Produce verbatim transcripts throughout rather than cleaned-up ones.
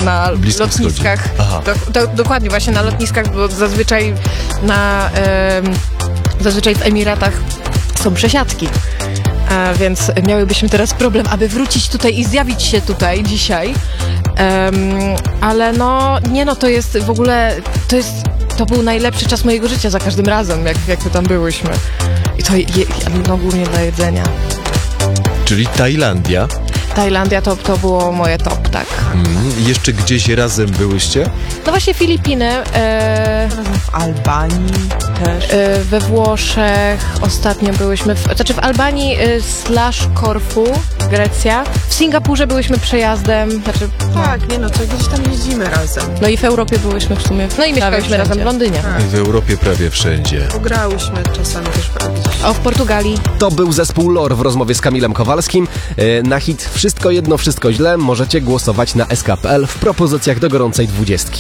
na Blisko lotniskach. Aha. Do, do, dokładnie, właśnie na lotniskach, bo zazwyczaj na em, zazwyczaj w Emiratach są przesiadki. A więc miałybyśmy teraz problem, aby wrócić tutaj i zjawić się tutaj dzisiaj. Um, ale no, nie no, to jest w ogóle, to jest, to był najlepszy czas mojego życia za każdym razem, jak, jak my tam byłyśmy. I to je, no, głównie dla jedzenia. Czyli Tajlandia. Tajlandia to, to było moje top, tak. Mm, jeszcze gdzieś razem byłyście? No właśnie Filipiny. E, W Albanii też. e, we Włoszech ostatnio byłyśmy, w, znaczy w Albanii e, slash Korfu, Grecja. W Singapurze byłyśmy przejazdem, znaczy, Tak, nie no, to gdzieś tam jeździmy razem. no i w Europie byłyśmy w sumie. No i mieszkałyśmy razem w Londynie. Tak. W Europie prawie wszędzie. Pograłyśmy czasami też w O, w Portugalii. To był zespół Lore w rozmowie z Kamilem Kowalskim. E, Na hit Wszystko jedno, wszystko źle możecie głosować na S K kropka P L w propozycjach do gorącej dwudziestki.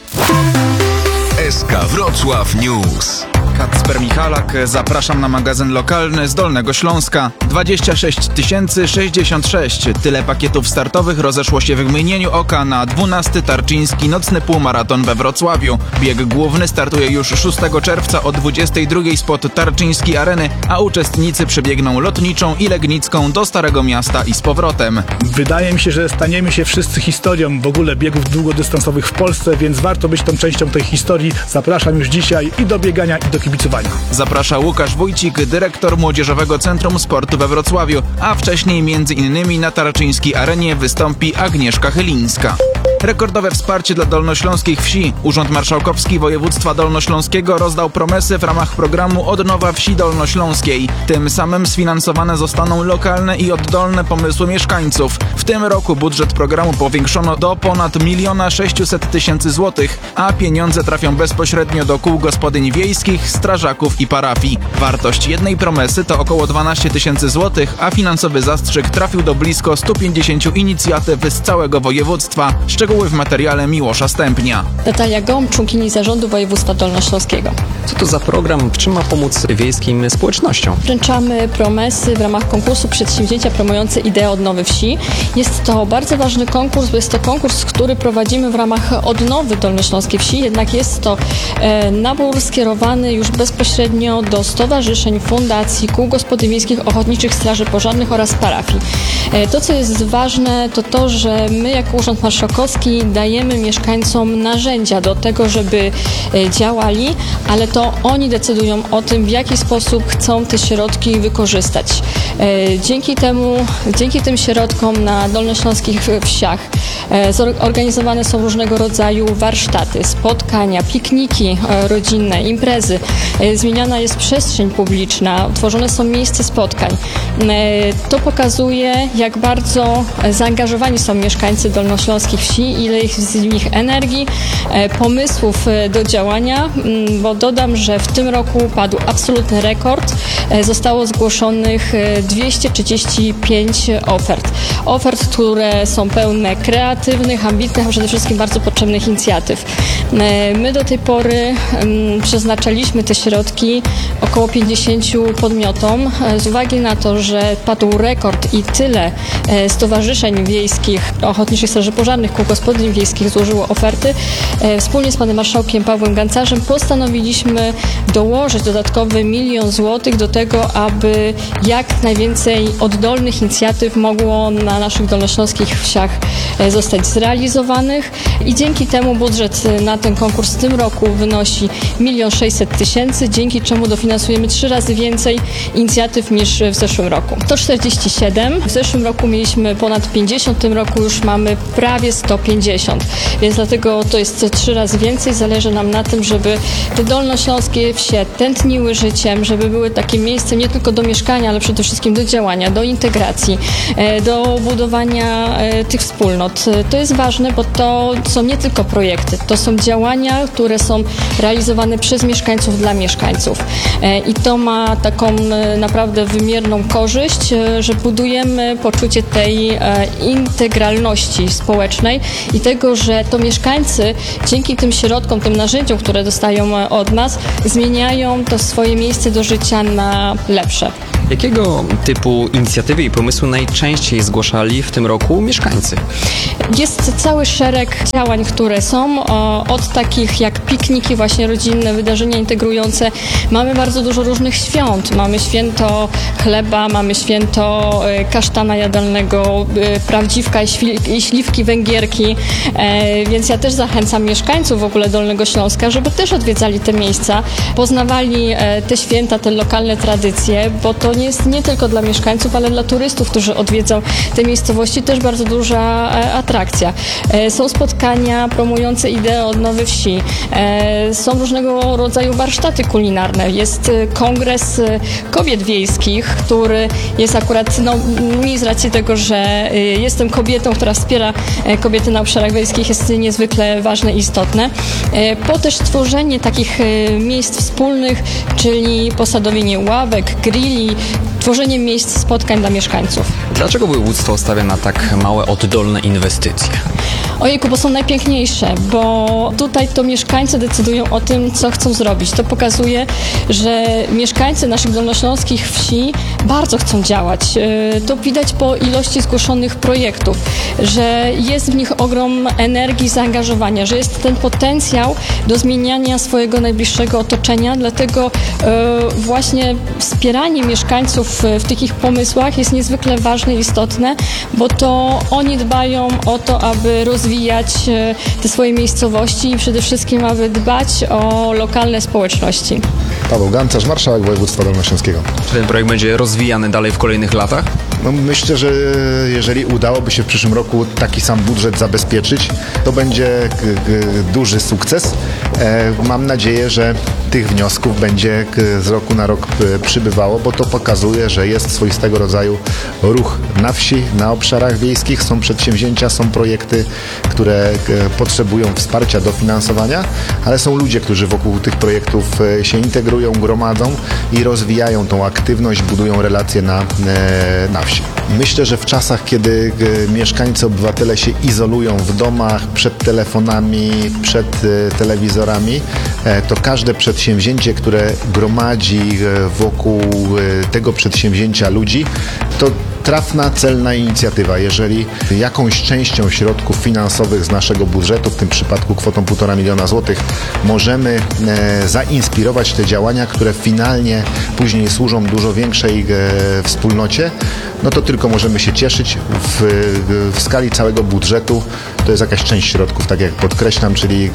S K Wrocław News. Kacper Michalak, zapraszam na magazyn lokalny z Dolnego Śląska. dwadzieścia sześć tysięcy sześćdziesiąt sześć. Tyle pakietów startowych rozeszło się w mgnieniu oka na dwunasty Tarczyński Nocny Półmaraton we Wrocławiu. Bieg główny startuje już szóstego czerwca o dwudziestej drugiej spod Tarczyńskiej Areny, a uczestnicy przebiegną Lotniczą i Legnicką do Starego Miasta i z powrotem. Wydaje mi się, że staniemy się wszyscy historią w ogóle biegów długodystansowych w Polsce, więc warto być tą częścią tej historii. Zapraszam już dzisiaj i do biegania, i do kibicowania. Zaprasza Łukasz Wójcik, dyrektor Młodzieżowego Centrum Sportu we Wrocławiu, a wcześniej między innymi na Tarczyńskiej Arenie wystąpi Agnieszka Chylińska. Rekordowe wsparcie dla dolnośląskich wsi. Urząd Marszałkowski Województwa Dolnośląskiego rozdał promesy w ramach programu Odnowa Wsi Dolnośląskiej. Tym samym sfinansowane zostaną lokalne i oddolne pomysły mieszkańców. W tym roku budżet programu powiększono do ponad miliona sześciuset tysięcy złotych, a pieniądze trafią bezpośrednio do kół gospodyń wiejskich, strażaków i parafii. Wartość jednej promesy to około dwanaście tysięcy złotych, a finansowy zastrzyk trafił do blisko stu pięćdziesięciu inicjatyw z całego województwa. Szczegóły w materiale Miłosza Stępnia. Natalia Gąb, członkini Zarządu Województwa Dolnośląskiego. Co to za program? W czym ma pomóc wiejskim społecznościom? Wręczamy promesy w ramach konkursu przedsięwzięcia promujące ideę odnowy wsi. Jest to bardzo ważny konkurs, bo jest to konkurs, który prowadzimy w ramach odnowy dolnośląskiej wsi, jednak jest to e, nabór skierowany już bezpośrednio do stowarzyszeń, fundacji, kół gospodyń wiejskich, ochotniczych straży pożarnych oraz parafii. E, to, co jest ważne, to to, że my jako Urząd Marszałkowski dajemy mieszkańcom narzędzia do tego, żeby e, działali, ale to oni decydują o tym, w jaki sposób chcą te środki wykorzystać. E, dzięki temu, dzięki tym środkom na dolnośląskich wsiach e, zorganizowane są różnego rodzaju warsztaty, spotkania, pikniki e, rodzinne, imprezy. E, zmieniana jest przestrzeń publiczna, tworzone są miejsca spotkań. E, to pokazuje, jak bardzo zaangażowani są mieszkańcy dolnośląskich wsi, ile jest z nich energii, e, pomysłów e, do działania, m, bo dodam, że w tym roku padł absolutny rekord. E, zostało zgłoszonych e, dwieście trzydzieści pięć ofert. Ofert, które są pełne kreatywnych, ambitnych, a przede wszystkim bardzo potrzebnych inicjatyw. E, my do tej pory m, przeznaczaliśmy te środki około pięćdziesięciu podmiotom. E, z uwagi na to, że padł rekord i tyle e, stowarzyszeń wiejskich, ochotniczych straży pożarnych, kół gospodyń wiejskich złożyło oferty, e, wspólnie z panem marszałkiem Pawłem Gancarzem postanowiliśmy dołożyć dodatkowy milion złotych do tego, aby jak najwięcej oddolnych inicjatyw mogło na naszych dolnośląskich wsiach e, zostać zrealizowanych i dzięki temu budżet na ten konkurs w tym roku wynosi milion sześćset tysięcy, dzięki czemu dofinansujemy trzy razy więcej inicjatyw niż w zeszłym roku. sto czterdzieści siedem, w zeszłym roku mieliśmy ponad pięćdziesiąt, w tym roku już mamy prawie sto pięćdziesiąt, więc dlatego to jest trzy razy więcej. Zależy nam na tym, żeby te dolnośląskie wsie tętniły życiem, żeby były takim miejscem nie tylko do mieszkania, ale przede wszystkim do działania, do integracji, do budowania tych wspólnot. To jest ważne, bo to są nie tylko projekty, to są działania, które są realizowane przez mieszkańców dla mieszkańców. I to ma taką naprawdę wymierną korzyść, że budujemy poczucie tej integralności społecznej i tego, że to mieszkańcy dzięki tym środkom, tym narzędziom, które dostają od nas, zmieniają to swoje miejsce do życia na lepsze. Jakiego typu inicjatywy i pomysły najczęściej zgłaszali w tym roku mieszkańcy? Jest cały szereg działań, które są, o, od takich jak pikniki właśnie rodzinne, wydarzenia integrujące. Mamy bardzo dużo różnych świąt. Mamy święto chleba, mamy święto e, kasztana jadalnego, e, prawdziwka i, świ- i śliwki węgierki, e, więc ja też zachęcam mieszkańców w ogóle Dolnego Śląska, żeby też odwiedzali te miejsca, poznawali e, te święta, te lokalne tradycje, bo to nie jest nie tylko dla mieszkańców, ale dla turystów, którzy odwiedzą te miejscowości, też bardzo duża e, atrakcja. E, są spotkania promujące ideę odnowy wsi, e, są różnego rodzaju warsztaty kulinarne, jest e, kongres e, kobiet wiejskich, który jest akurat, no mi z racji tego, że e, jestem kobietą, która wspiera e, kobiety na obszarach wiejskich, jest niezwykle ważne i istotne. E, po też tworzenie takich e, miejsc wspólnych, czyli posadowienie ławek, grilli, tworzenie miejsc spotkań dla mieszkańców. Dlaczego województwo stawia na tak małe, oddolne inwestycje? Ojejku, bo są najpiękniejsze, bo tutaj to mieszkańcy decydują o tym, co chcą zrobić. To pokazuje, że mieszkańcy naszych dolnośląskich wsi bardzo chcą działać. Yy, To widać po ilości zgłoszonych projektów, że jest w nich ogrom energii, zaangażowania, że jest ten potencjał do zmieniania swojego najbliższego otoczenia, dlatego yy, właśnie wspieranie mieszkańców w tych ich pomysłach jest niezwykle ważne i istotne, bo to oni dbają o to, aby rozwijać te swoje miejscowości i przede wszystkim, aby dbać o lokalne społeczności. Paweł Gancarz, marszałek województwa dolnośląskiego. Czy ten projekt będzie rozwijany dalej w kolejnych latach? No myślę, że jeżeli udałoby się w przyszłym roku taki sam budżet zabezpieczyć, to będzie g- g- duży sukces. E, mam nadzieję, że tych wniosków będzie g- z roku na rok p- przybywało, bo to pokazuje, że jest swoistego rodzaju ruch na wsi, na obszarach wiejskich. Są przedsięwzięcia, są projekty, które g- potrzebują wsparcia, dofinansowania, ale są ludzie, którzy wokół tych projektów e, się integrują, gromadzą i rozwijają tą aktywność, budują relacje na, e, na wsi. Myślę, że w czasach, kiedy e, mieszkańcy, obywatele się izolują w domach, przed telefonami, przed e, telewizorami, e, to każde przedsięwzięcie, które gromadzi e, wokół e, tego przedsięwzięcia ludzi, to trafna, celna inicjatywa. Jeżeli jakąś częścią środków finansowych z naszego budżetu, w tym przypadku kwotą półtora miliona złotych, możemy e, zainspirować te działania, które finalnie później służą dużo większej e, wspólnocie, no to tylko możemy się cieszyć. W, w skali całego budżetu to jest jakaś część środków, tak jak podkreślam, czyli e,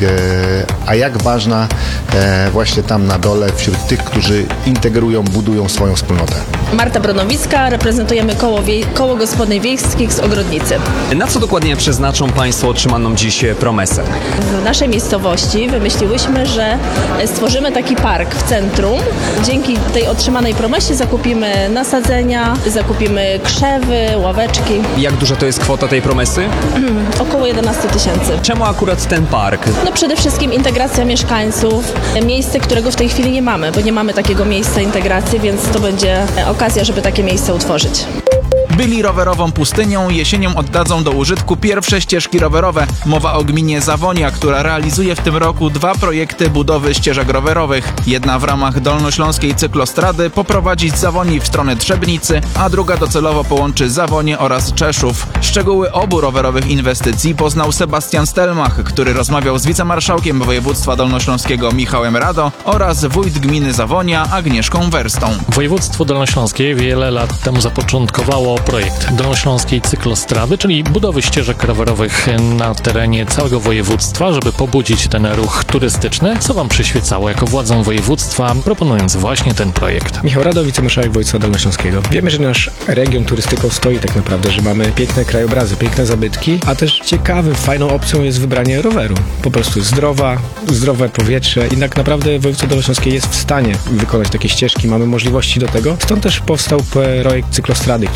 a jak ważna e, właśnie tam na dole wśród tych, którzy integrują, budują swoją wspólnotę. Marta Bronowicka, reprezentujemy koło, wie- koło gospodyń wiejskich z Ogrodnicy. Na co dokładnie przeznaczą Państwo otrzymaną dziś promesę? W naszej miejscowości wymyśliłyśmy, że stworzymy taki park w centrum. Dzięki tej otrzymanej promesie zakupimy nasadzenia, zakupimy krzewy, ławeczki. Jak duża to jest kwota tej promesy? Około jedenaście tysięcy. Czemu akurat ten park? No przede wszystkim integracja mieszkańców, miejsce, którego w tej chwili nie mamy, bo nie mamy takiego miejsca integracji, więc to będzie okazja, żeby takie miejsce utworzyć. Byli rowerową pustynią, jesienią oddadzą do użytku pierwsze ścieżki rowerowe. Mowa o gminie Zawonia, która realizuje w tym roku dwa projekty budowy ścieżek rowerowych. Jedna w ramach dolnośląskiej cyklostrady poprowadzi z Zawoni w stronę Trzebnicy, a druga docelowo połączy Zawonię oraz Czeszów. Szczegóły obu rowerowych inwestycji poznał Sebastian Stelmach, który rozmawiał z wicemarszałkiem województwa dolnośląskiego Michałem Rado oraz wójt gminy Zawonia Agnieszką Werstą. Województwo dolnośląskie wiele lat temu zapoczątkowało projekt Dolnośląskiej Cyklostrady, czyli budowy ścieżek rowerowych na terenie całego województwa, żeby pobudzić ten ruch turystyczny. Co Wam przyświecało jako władzom województwa, proponując właśnie ten projekt? Michał Rado, wicemarszałek województwa dolnośląskiego. Wiemy, że nasz region turystyką stoi tak naprawdę, że mamy piękne krajobrazy, piękne zabytki, a też ciekawym, fajną opcją jest wybranie roweru. Po prostu zdrowa, zdrowe powietrze i tak naprawdę województwo dolnośląskie jest w stanie wykonać takie ścieżki, mamy możliwości do tego. Stąd też powstał projekt cyklostrady, który obejmuje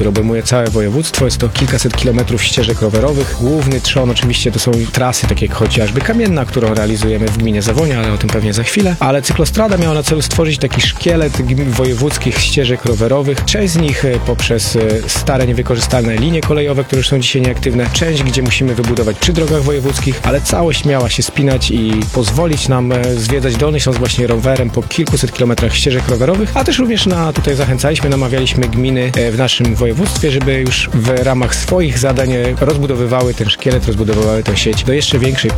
rozbudowuje całe województwo. Jest to kilkaset kilometrów ścieżek rowerowych. Główny trzon oczywiście to są trasy, takie jak chociażby Kamienna, którą realizujemy w gminie Zawonia, ale o tym pewnie za chwilę. Ale cyklostrada miała na celu stworzyć taki szkielet wojewódzkich ścieżek rowerowych. Część z nich poprzez stare, niewykorzystane linie kolejowe, które już są dzisiaj nieaktywne. Część, gdzie musimy wybudować przy drogach wojewódzkich, ale całość miała się spinać i pozwolić nam zwiedzać Dolny Śląsk właśnie rowerem po kilkuset kilometrach ścieżek rowerowych, a też również na, tutaj zachęcaliśmy, namawialiśmy gminy w naszym województwie, żeby już w ramach swoich zadań rozbudowywały ten szkielet, rozbudowywały tę sieć do jeszcze większej